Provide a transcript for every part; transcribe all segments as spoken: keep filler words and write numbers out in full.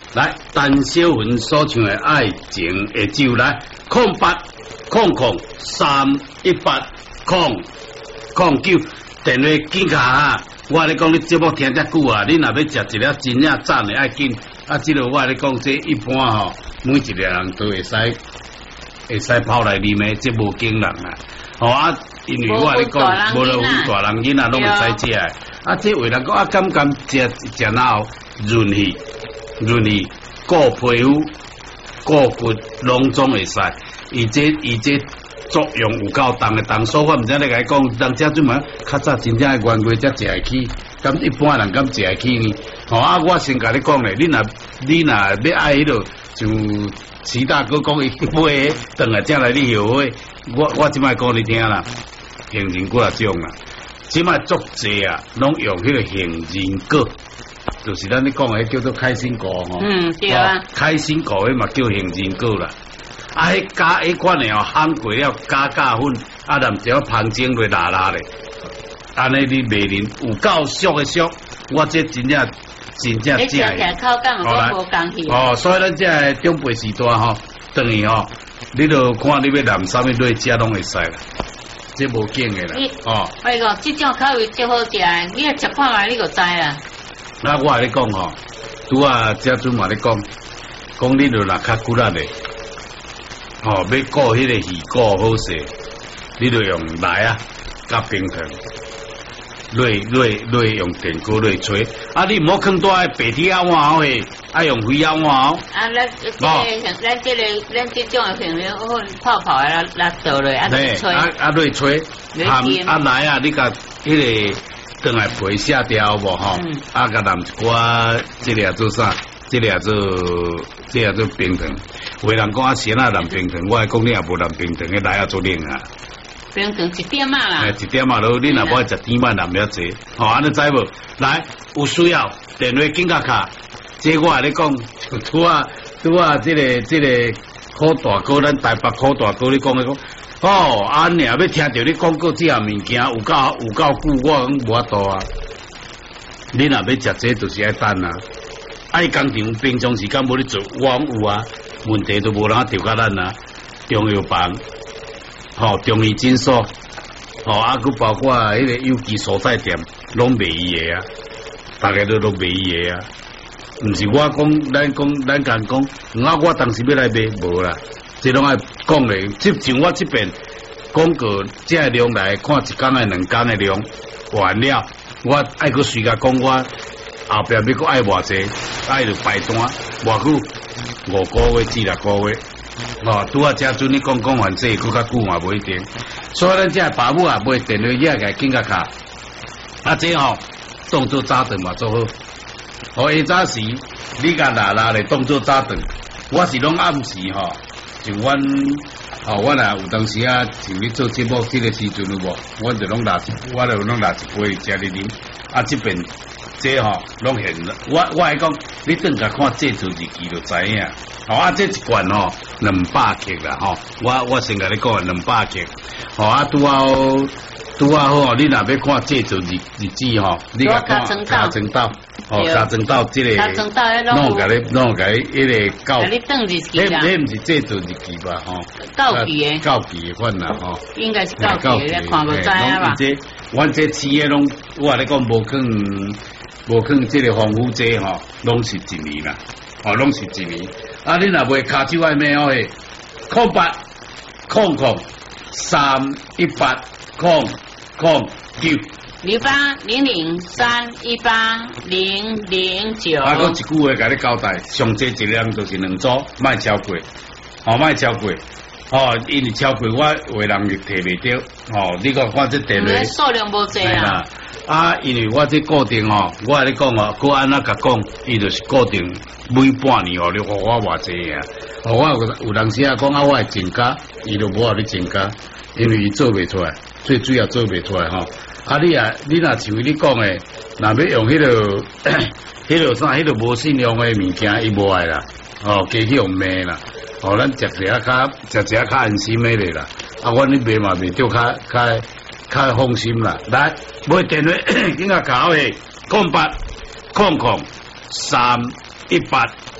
来，陈小云所唱的《爱情的酒》来，空八空空三一八空空九，电话紧卡哈！我咧讲，你节目听遮久啊，你若要食一粒真正赞的，爱紧。啊，即个我咧讲，这一般吼，每一个人都会使会使泡来啉的，这无惊人啊。吼啊，因为我咧讲，无论分大人囡仔拢会使食的。啊，这为人讲啊，敢敢食食了后润气。润气、固皮肤、固骨、拢总会使，伊这伊这作用有够重的重，所以我毋知你甲伊讲，人家做嘛较早真正的原味才食会起，咁一般人敢食会起呢？吼啊！我先甲你讲咧，你若你若要爱迄落，像徐大哥讲伊买顿来才来你后悔，我我即摆讲你听啦，杏仁果啊种啦，即摆足济啊，拢用迄个杏仁果。就是咱咧讲诶，叫做开心果吼。 嗯，对啊。哦、 开心果诶嘛叫杏仁果啦。啊，迄加迄款诶哦，烘过了加加粉，啊，然后要芳蒸落辣辣咧。安尼你袂啉有够俗诶俗，我这真正真正正。你食起来口感有够无共气。 哦，所以咱这个中辈时代吼，等于吼，你著看你要淋啥物落食拢会使啦。这无紧诶啦。哦。 我讲这种口味最好食诶，你来食看卖，你就知啦。 那我跟你讲吼，拄啊，遮阵嘛咧讲，讲你著若较骨力咧，吼、哦，要顾迄个鱼骨好势，你著用来啊，甲冰糖，落落落用电锅落吹，啊，你毋好放大白铁仔碗吼诶，爱用灰仔碗哦。啊， 咱这个咱这个咱这种诶朋友，我泡泡诶，来倒落啊，落吹， 啊啊落吹，含啊来啊，你甲迄个。等来皮下掉无吼，嗯、啊，甲淋一寡，即个做啥？即个做，即个做冰糖。有人讲啊，先啊淋冰糖，我讲你也无淋冰糖，迄来啊做冷啊。 冰糖一点嘛啦。 一点嘛咯，你若无食甜饭淋了济，吼，安尼知无？来，有需要电话紧甲卡，这我来讲，拄啊拄啊，即个即个苦大哥，咱台北苦大哥，你讲咧讲。哦，安尼要听到你讲过这项物件有够有够久，我讲无法度啊。你若要食这，就是爱等啊。爱工厂平常时间无咧做，我有啊，问题都无人调甲咱啊。中药房，吼、哦，中医诊所，吼、哦，啊，佮包括迄个有机蔬菜店，拢卖伊个啊，大家都拢卖伊个啊。毋是我讲，咱讲咱讲讲，啊，我当时要来买无啦。这拢爱讲咧，即像我这边讲过，这个量来看一天诶两天诶量完了，我爱佮随甲讲我后壁要佮爱偌济，爱就排单偌久五个月至六个月，哦，拄啊，遮阵你讲讲完这佮较久嘛无一定，所以咱这爸母啊买电话也个紧甲卡，啊这吼、哦、当做早顿嘛做好，哦下早时你甲拉拉咧当做早顿，我是拢暗时吼。哦像阮，哦，我若有当时啊，像你做节目这个时阵有无？我就拢拿一，我就拢拿一杯食哩啉。啊，这边这吼拢现了。我我来讲，你等下看这组日记就知影。哦啊，这一罐吼两百克啦吼。我我先甲你讲两百克。哦啊，拄好拄好好，你若要看这组日日子吼，你甲看加增到。哦，加增到这个，弄个咧，弄个迄个高， 你等日期啦， 迄毋是这阵日期吧？吼， 高期诶， 高期诶款啦，吼， 应该是高期诶，看无知啊吧？ 这，阮这饲诶拢，我咧讲无肯，无肯这个防腐剂吼，拢是一年啦，哦，拢是一年。啊，你若买骹手爱买哦嘿，空八空空三一八空空九。 零八零零三一八零零九。 啊，我一句话甲你交代，上济一量就是两组，莫超过，哦，莫超过，哦，因为超过我话人就摕袂着，哦，你讲我这电话数量无济啊。 啊，因为我这固定哦，我甲你讲哦，我安那甲讲，伊就是固定每半年哦，你互我偌济啊，互我有有当时啊讲啊，我会增加，伊就无互你增加，因为伊做袂出来，最主要做袂出来吼。啊你啊，你若像你讲诶，若要用迄、那个、迄个啥、迄个无信用诶物件，伊无爱啦，哦，加去用卖啦，哦，咱食一下较食一下较安心诶咧啦，啊，阮你卖嘛卖着较较较放心啦。来，买电话，紧甲搞诶，空八空空三一八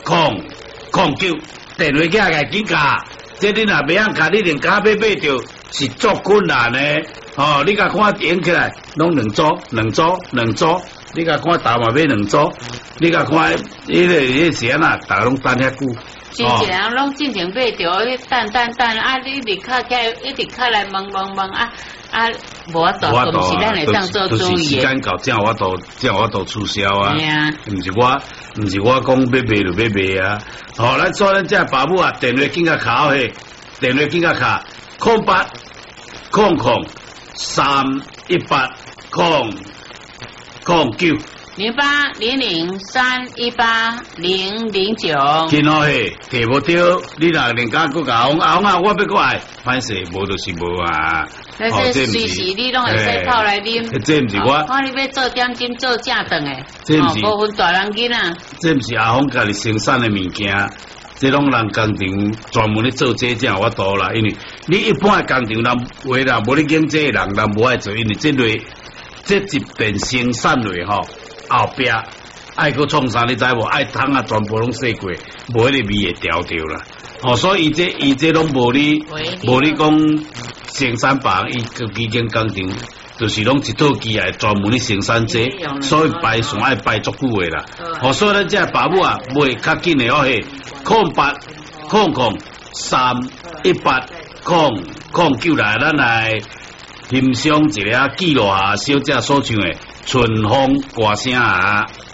空空九，电话起来紧加，这你若袂晓加，你连加买买着是足困难的。哦，你甲看演起来，拢两组、两组、两组，你甲看大嘛买两组，你甲看迄个迄时啊，大家拢等遐久。 真正人拢进前买着，你等等等啊！你一直敲起来，一直敲来问问问啊啊！无法度，都毋是咱会当做注意的。时间到，才有法度，才有法度促销啊！毋是我，毋是我讲要卖就要卖啊！哦，咱做咱这爸母啊，电话紧甲卡去，电话紧甲卡，空八空空三一八空空九。零八零零三一八零零九，今好嘿，摕无着，你若连家佫甲讲，啊啊，我要过来，歹势，无就是无啊。但是随时你拢会使泡来啉。这毋是我，看你要做点心做正顿诶，这毋是无分大人囡仔。这毋是阿峰家己生产诶物件，这拢人工厂专门咧做这正我多啦，因为你一般诶工厂人话啦，无你经这人人无爱做，因为这类这一遍生产类吼。后壁爱搁创啥你知无？爱汤啊，全部拢洗过，无迄个味会调掉啦。哦，所以伊这伊这拢无你无你讲生产房，伊个几间工厂就是拢一套机来专门咧生产这，所以排线爱排足久诶啦。哦，所以咱这爸母啊，卖较紧诶哦嘿，空八空空三一八空空九来，咱来欣赏一个记录下小姐所唱诶。春风歌声啊！